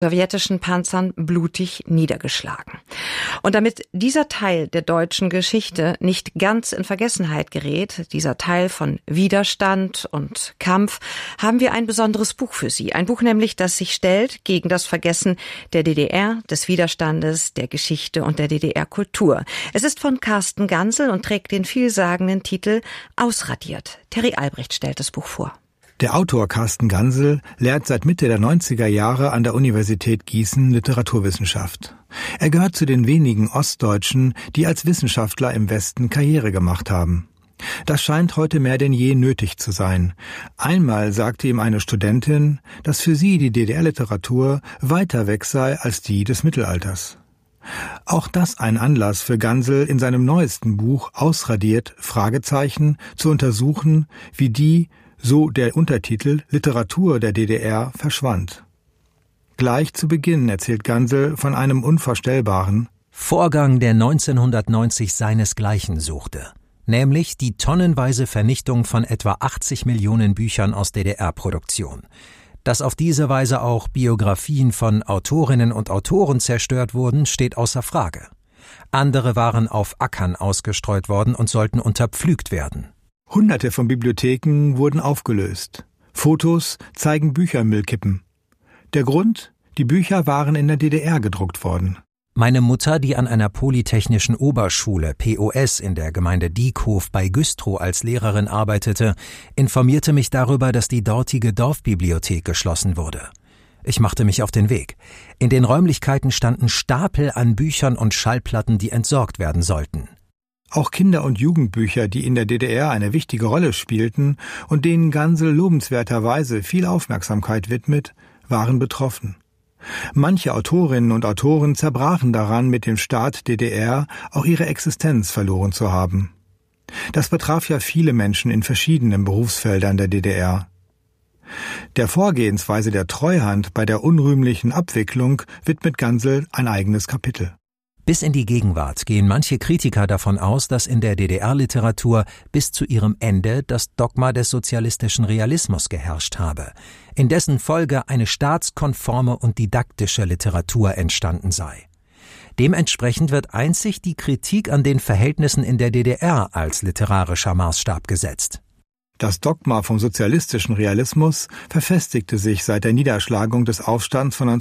sowjetischen Panzern blutig niedergeschlagen. Und damit dieser Teil der deutschen Geschichte nicht ganz in Vergessenheit gerät, dieser Teil von Widerstand und Kampf, haben wir ein besonderes Buch für Sie. Ein Buch nämlich, das sich stellt gegen das Vergessen der DDR, des Widerstandes, der Geschichte und der DDR-Kultur. Es ist von Carsten Gansel und trägt den vielsagenden Titel Ausradiert. Terry Albrecht stellt das Buch vor. Der Autor Carsten Gansel lehrt seit Mitte der 90er Jahre an der Universität Gießen Literaturwissenschaft. Er gehört zu den wenigen Ostdeutschen, die als Wissenschaftler im Westen Karriere gemacht haben. Das scheint heute mehr denn je nötig zu sein. Einmal sagte ihm eine Studentin, dass für sie die DDR-Literatur weiter weg sei als die des Mittelalters. Auch das ein Anlass für Gansel, in seinem neuesten Buch Ausradiert, zu untersuchen, wie die, so der Untertitel, Literatur der DDR verschwand. Gleich zu Beginn erzählt Gansel von einem unvorstellbaren Vorgang, der 1990 seinesgleichen suchte, nämlich die tonnenweise Vernichtung von etwa 80 Millionen Büchern aus DDR-Produktion. Dass auf diese Weise auch Biografien von Autorinnen und Autoren zerstört wurden, steht außer Frage. Andere waren auf Ackern ausgestreut worden und sollten unterpflügt werden. Hunderte von Bibliotheken wurden aufgelöst. Fotos zeigen Büchermüllkippen. Der Grund? Die Bücher waren in der DDR gedruckt worden. Meine Mutter, die an einer polytechnischen Oberschule POS in der Gemeinde Diekhof bei Güstrow als Lehrerin arbeitete, informierte mich darüber, dass die dortige Dorfbibliothek geschlossen wurde. Ich machte mich auf den Weg. In den Räumlichkeiten standen Stapel an Büchern und Schallplatten, die entsorgt werden sollten. Auch Kinder- und Jugendbücher, die in der DDR eine wichtige Rolle spielten und denen Gansel lobenswerterweise viel Aufmerksamkeit widmet, waren betroffen. Manche Autorinnen und Autoren zerbrachen daran, mit dem Staat DDR auch ihre Existenz verloren zu haben. Das betraf ja viele Menschen in verschiedenen Berufsfeldern der DDR. Der Vorgehensweise der Treuhand bei der unrühmlichen Abwicklung widmet Gansel ein eigenes Kapitel. Bis in die Gegenwart gehen manche Kritiker davon aus, dass in der DDR-Literatur bis zu ihrem Ende das Dogma des sozialistischen Realismus geherrscht habe, in dessen Folge eine staatskonforme und didaktische Literatur entstanden sei. Dementsprechend wird einzig die Kritik an den Verhältnissen in der DDR als literarischer Maßstab gesetzt. Das Dogma vom sozialistischen Realismus verfestigte sich seit der Niederschlagung des Aufstands von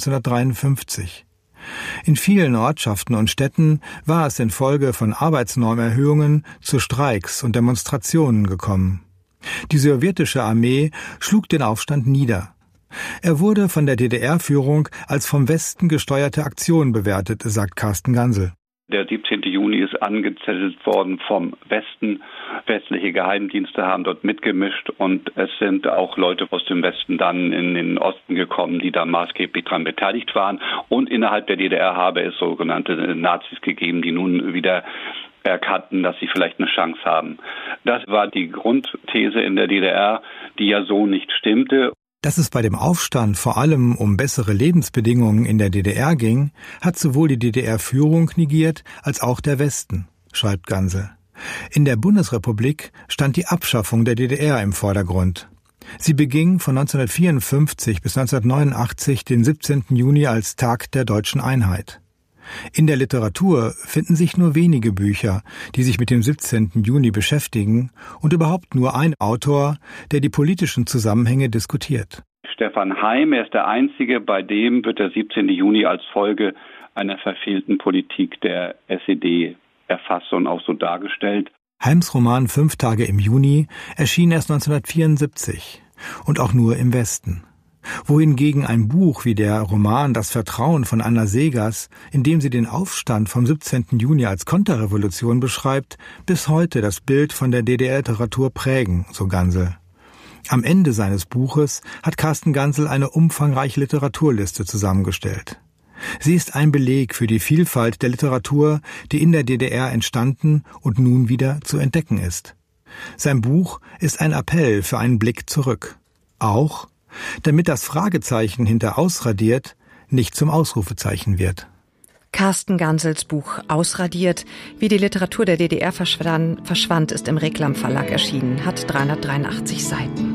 1953. In vielen Ortschaften und Städten war es infolge von Arbeitsnormerhöhungen zu Streiks und Demonstrationen gekommen. Die sowjetische Armee schlug den Aufstand nieder. Er wurde von der DDR-Führung als vom Westen gesteuerte Aktion bewertet, sagt Carsten Gansel. Der 17. Juni ist angezettelt worden vom Westen. Westliche Geheimdienste haben dort mitgemischt und es sind auch Leute aus dem Westen dann in den Osten gekommen, die da maßgeblich daran beteiligt waren. Und innerhalb der DDR habe es sogenannte Nazis gegeben, die nun wieder erkannten, dass sie vielleicht eine Chance haben. Das war die Grundthese in der DDR, die ja so nicht stimmte. Dass es bei dem Aufstand vor allem um bessere Lebensbedingungen in der DDR ging, hat sowohl die DDR-Führung negiert als auch der Westen, schreibt Gansel. In der Bundesrepublik stand die Abschaffung der DDR im Vordergrund. Sie beging von 1954 bis 1989 den 17. Juni als Tag der deutschen Einheit. In der Literatur finden sich nur wenige Bücher, die sich mit dem 17. Juni beschäftigen und überhaupt nur ein Autor, der die politischen Zusammenhänge diskutiert. Stefan Heym, er ist der Einzige, bei dem wird der 17. Juni als Folge einer verfehlten Politik der SED erfasst und auch so dargestellt. Heims Roman 5 Tage im Juni erschien erst 1974 und auch nur im Westen. Wohingegen ein Buch wie der Roman Das Vertrauen von Anna Seghers, in dem sie den Aufstand vom 17. Juni als Konterrevolution beschreibt, bis heute das Bild von der DDR-Literatur prägen, so Gansel. Am Ende seines Buches hat Carsten Gansel eine umfangreiche Literaturliste zusammengestellt. Sie ist ein Beleg für die Vielfalt der Literatur, die in der DDR entstanden und nun wieder zu entdecken ist. Sein Buch ist ein Appell für einen Blick zurück. Auch damit das Fragezeichen hinter Ausradiert nicht zum Ausrufezeichen wird. Carsten Gansels Buch Ausradiert, wie die Literatur der DDR verschwand, ist im Reklam Verlag erschienen, hat 383 Seiten.